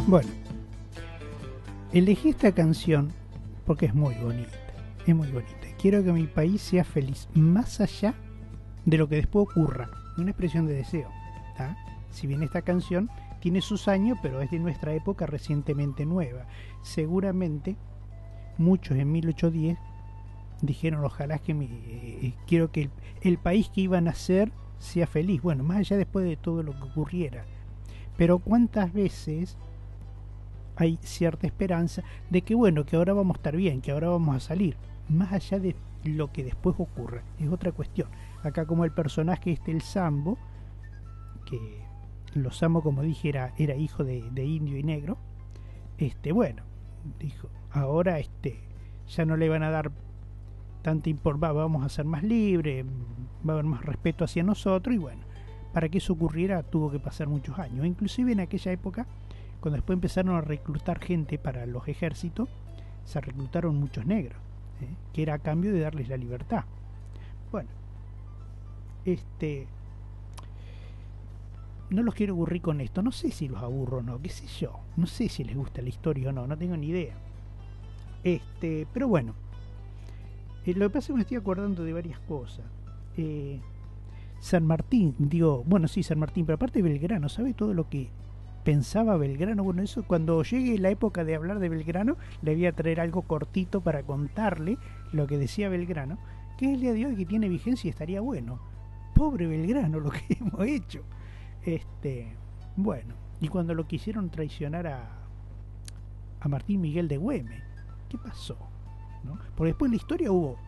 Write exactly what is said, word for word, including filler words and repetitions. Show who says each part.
Speaker 1: Bueno, elegí esta canción porque es muy bonita, es muy bonita. Quiero que mi país sea feliz, más allá de lo que después ocurra. Una expresión de deseo, ¿tá? Si bien esta canción tiene sus años, pero es de nuestra época recientemente nueva. Seguramente muchos en mil ochocientos diez dijeron ojalá que mi, eh, quiero que el, el país que iban a ser sea feliz. Bueno, más allá después de todo lo que ocurriera. Pero cuántas veces hay cierta esperanza de que bueno, que ahora vamos a estar bien, que ahora vamos a salir, más allá de lo que después ocurra, es otra cuestión. Acá como el personaje este, el Sambo, que los Sambo, como dije, era, era hijo de, de indio y negro, este, bueno, dijo, ahora este, ya no le van a dar tanta importancia, vamos a ser más libres, va a haber más respeto hacia nosotros, y bueno, para que eso ocurriera tuvo que pasar muchos años, inclusive en aquella época, cuando después empezaron a reclutar gente para los ejércitos, se reclutaron muchos negros, ¿eh? que era a cambio de darles la libertad. Bueno, este, no los quiero aburrir con esto, no sé si los aburro o no, qué sé yo, no sé si les gusta la historia o no, no tengo ni idea. Este, pero bueno, eh, lo que pasa es que me estoy acordando de varias cosas. Eh, San Martín, digo, bueno, sí, San Martín, pero aparte de Belgrano, ¿sabe todo lo que pensaba Belgrano? Bueno, eso cuando llegue la época de hablar de Belgrano, le voy a traer algo cortito para contarle lo que decía Belgrano, que es el día de hoy que tiene vigencia y estaría bueno. Pobre Belgrano, lo que hemos hecho. Este, bueno, y cuando lo quisieron traicionar a, a Martín Miguel de Güemes, ¿qué pasó? ¿No? Porque después en la historia hubo